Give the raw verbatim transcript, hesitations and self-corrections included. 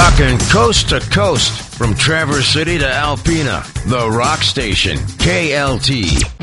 Rocking coast to coast from Traverse City to Alpena. The Rock Station, K L T.